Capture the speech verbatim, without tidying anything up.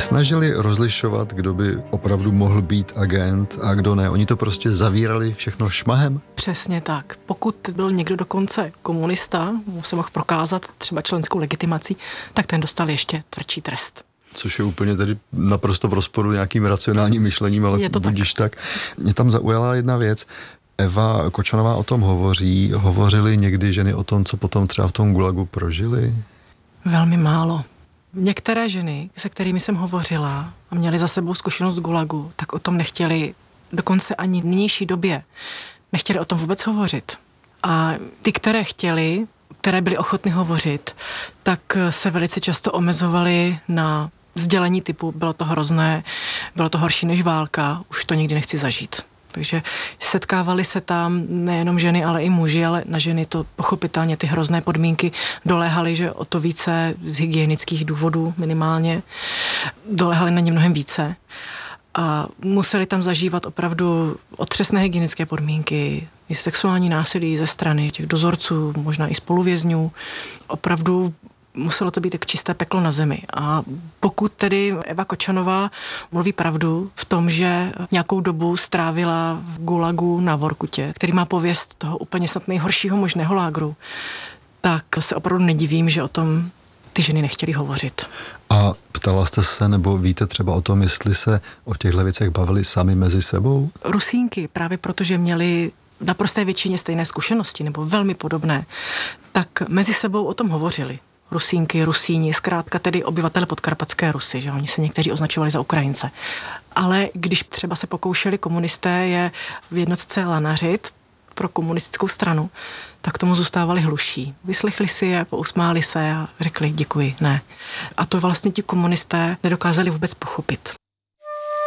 nesnažili rozlišovat, kdo by opravdu mohl být agent a kdo ne? Oni to prostě zavírali všechno šmahem? Přesně tak. Pokud byl někdo dokonce komunista, mu se mohl prokázat třeba členskou legitimací, tak ten dostal ještě tvrdší trest. Což je úplně tedy naprosto v rozporu nějakým racionálním myšlením, ale budíš tak. tak. Mě tam zaujala jedna věc. Eva Kočanová o tom hovoří. Hovořily někdy ženy o tom, co potom třeba v tom gulagu prožily? Velmi málo. Některé ženy, se kterými jsem hovořila a měly za sebou zkušenost gulagu, tak o tom nechtěli dokonce ani v nynější době. Nechtěli o tom vůbec hovořit. A ty, které chtěli, které byly ochotny hovořit, tak se velice často omezovaly na sdělení typu bylo to hrozné, bylo to horší než válka, už to nikdy nechci zažít. Takže setkávali se tam nejenom ženy, ale i muži, ale na ženy to pochopitelně ty hrozné podmínky doléhaly, že o to více z hygienických důvodů minimálně, doléhaly na ně mnohem více. A museli tam zažívat opravdu otřesné hygienické podmínky, i sexuální násilí ze strany těch dozorců, možná i spoluvězňů. Opravdu muselo to být jak čisté peklo na zemi. A pokud tedy Eva Kočanová mluví pravdu v tom, že nějakou dobu strávila v gulagu na Vorkutě, který má pověst toho úplně snad nejhoršího možného lágru, tak se opravdu nedivím, že o tom ty ženy nechtěly hovořit. A ptala jste se, nebo víte třeba o tom, jestli se o těchto věcech bavili sami mezi sebou? Rusínky, právě protože měly v naprosté většině stejné zkušenosti, nebo velmi podobné, tak mezi sebou o tom hovořili. Rusínky, Rusíni, zkrátka tedy obyvatele Podkarpatské Rusy, že oni se někteří označovali za Ukrajince. Ale když třeba se pokoušeli komunisté je v jednotce lanařit pro komunistickou stranu, tak tomu zůstávali hluší. Vyslechli si je, pousmáli se a řekli děkuji, ne. A to vlastně ti komunisté nedokázali vůbec pochopit.